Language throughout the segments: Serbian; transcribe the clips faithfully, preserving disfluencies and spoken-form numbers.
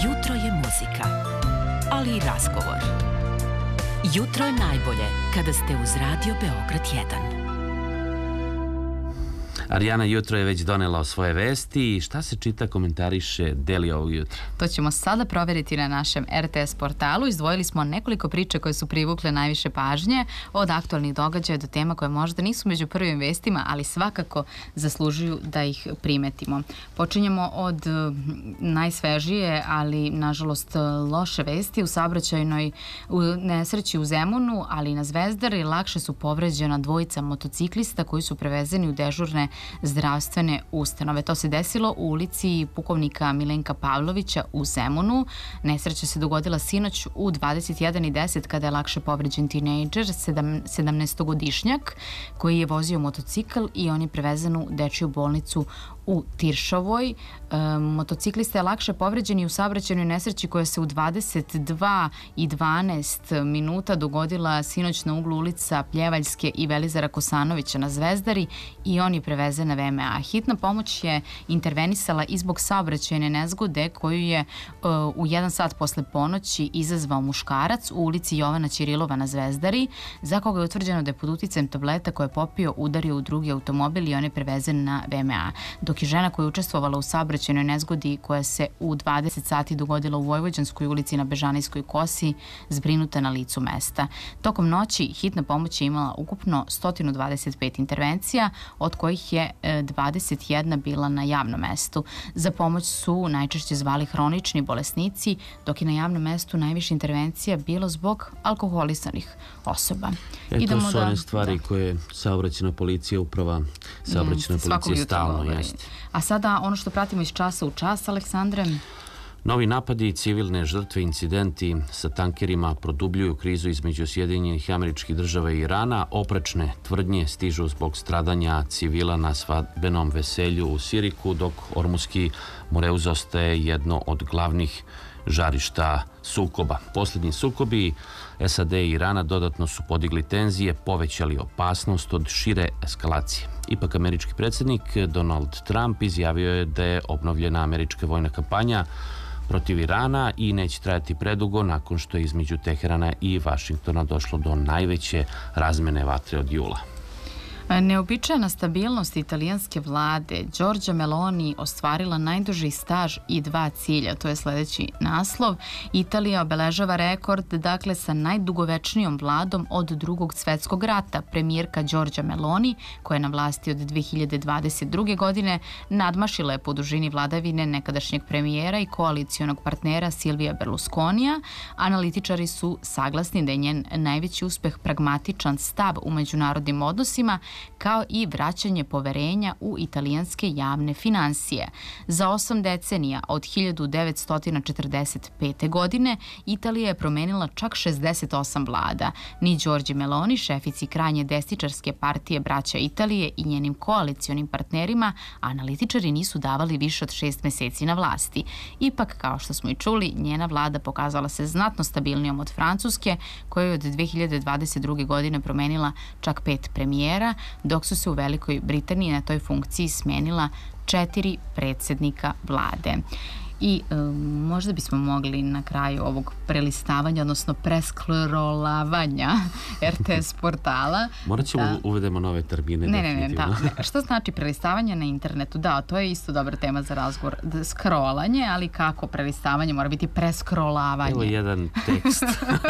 Jutro je muzika, ali i razgovor. Jutro je najbolje kada ste uz Radio Beograd jedan. Arijana jutro je već donela svoje vesti i šta se čita, komentariše, deli ovog jutra? To ćemo sada provjeriti na našem R T S portalu. Izdvojili smo nekoliko priča koje su privukle najviše pažnje, od aktualnih događaja do tema koje možda nisu među prvim vestima, ali svakako zaslužuju da ih primetimo. Počinjemo od najsvežije, ali nažalost loše vesti. U saobraćajnoj nesreći u Zemunu, ali i na Zvezdari, lakše su povređena dvojica motociklista koji su prevezeni u dežurne zdravstvene ustanove. To se desilo u ulici pukovnika Milenka Pavlovića u Zemunu. Nesreća se dogodila sinoć u dvadeset jedan i deset kada je lakše povređen tinejdžer, sedamnaestogodišnjak, koji je vozio motocikl i on je prevezen u dečiju bolnicu u Tiršovoj. E, motociklista je lakše povređen i u saobraćajnoj nesreći koja se u dvadeset dva i dvanaest minuta dogodila sinoć na uglu ulica Pljevaljske i Velizara Kosanovića na Zvezdari i on je prevezen na V M A. Hitna pomoć je intervenisala i zbog saobraćajne nezgode koju je e, u jedan sat posle ponoći izazvao muškarac u ulici Jovana Ćirilova na Zvezdari, za koga je utvrđeno da je pod uticajem tableta koje je popio udario u drugi automobil i on je prevezen na V M A. Dok je žena koja je učestvovala u saobraćajnoj nezgodi koja se u dvadeset sati dogodila u Vojvođanskoj ulici na Bežanijskoj kosi zbrinuta na licu mesta. Tokom noći hitna pomoć je imala ukupno sto dvadeset pet intervencija, od kojih je dvadeset jedna bila na javnom mestu. Za pomoć su najčešće zvali hronični bolesnici, dok je na javnom mestu najviše intervencija bilo zbog alkoholisanih osoba. E, to su one stvari da. koje saobraćajna policija, uprava saobraćajna mm, policija stalno jeste. A sada ono što pratimo iz časa u čas, Aleksandre? Novi napadi, civilne žrtve, incidenti sa tankerima produbljuju krizu između Sjedinjenih Američkih Država i Irana. Oprečne tvrdnje stižu zbog stradanja civila na svadbenom veselju u Siriku, dok Ormuski Moreuz ostaje jedno od glavnih žarišta sukoba. Posljednji sukobi S A D i Irana dodatno su podigli tenzije, povećali opasnost od šire eskalacije. Ipak američki predsjednik Donald Trump izjavio je da je obnovljena američka vojna kampanja protiv Irana i neće trajati predugo nakon što je između Teherana i Vašingtona došlo do najveće razmene vatre od jula. Neobičajna stabilnost italijanske vlade, Giorgia Meloni ostvarila najduži staž i dva cilja, to je sljedeći naslov. Italija obeležava rekord, dakle, sa najdugovečnijom vladom od drugog svjetskog rata. Premijerka Giorgia Meloni, koja je na vlasti od dve hiljade dvadeset druge. godine, nadmašila je po dužini vladavine nekadašnjeg premijera i koalicionog partnera Silvija Berlusconija. Analitičari su saglasni da je njen najveći uspeh pragmatičan stav u međunarodnim odnosima, kao i vraćanje poverenja u italijanske javne finansije. Za osam decenija, od hiljadu devetsto četrdeset pete. godine, Italija je promenila čak šezdeset osam vlada. Ni Giorgia Meloni, šefici krajnje desničarske partije Braća Italije i njenim koalicionim partnerima, analitičari nisu davali više od šest meseci na vlasti. Ipak, kao što smo i čuli, njena vlada pokazala se znatno stabilnijom od Francuske, koja je od dve hiljade dvadeset druge. godine promenila čak pet premijera, dok su se u Velikoj Britaniji na toj funkciji smenila četiri predsjednika vlade. I um, možda bismo mogli na kraju ovog prelistavanja, odnosno preskrolavanja R T S portala. Morat ćemo da uvedemo nove termine. Ne, ne, ne, da, ne. Što znači prelistavanje na internetu? Da, to je isto dobra tema za razgovor. Scrollanje, ali kako prelistavanje? Mora biti preskrolavanje. Evo jedan tekst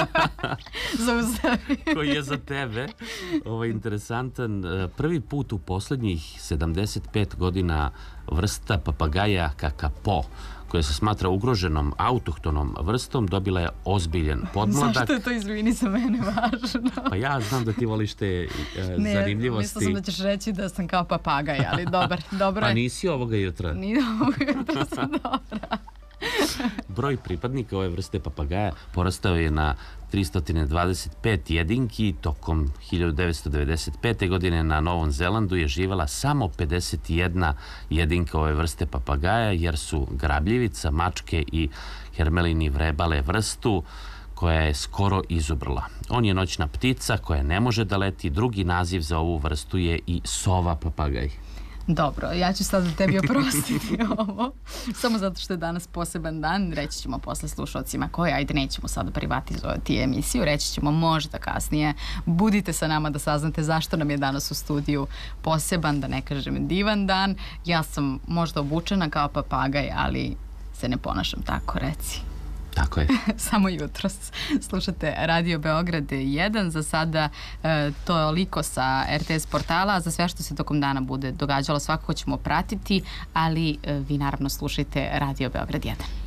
Zaustavi. koji je za tebe ovo interesantan. Prvi put u posljednjih sedamdeset pet godina vrsta papagaja kakapo, koja se smatra ugroženom autohtonom vrstom, dobila je ozbiljen podmladak. Zašto je to, izvini, za mene važno? Pa ja znam da ti voliš te uh, ne, zanimljivosti. Mislila sam da ćeš reći da sam kao papagaj, ali dobar, dobro je. Pa nisi ovoga jutra. Nije ovoga jutra, sam dobra. Broj pripadnika ove vrste papagaja porastao je na tristo dvadeset pet jedinki. Tokom hiljadu devetsto devedeset pete. godine na Novom Zelandu je živjela samo pedeset jedna jedinka ove vrste papagaja, jer su grabljivica, mačke i hermelini vrebale vrstu koja je skoro izubrla. On je noćna ptica koja ne može da leti. Drugi naziv za ovu vrstu je i sova papagaj. Dobro, ja ću sad tebi oprostiti ovo. Samo zato što je danas poseban dan. Reći ćemo posle slušalcima koji, ajde, nećemo sada privatizovati emisiju. Reći ćemo možda kasnije. Budite sa nama da saznate zašto nam je danas u studiju poseban, da ne kažem divan dan. Ja sam možda obučena kao papagaj, ali se ne ponašam tako, reci. Tako je. Samo jutros. Slušate Radio Beograd jedan. Za sada e, to je oliko sa er te es portala. Za sve što se tokom dana bude događalo svakako ćemo pratiti, ali e, vi naravno slušajte Radio Beograd jedan.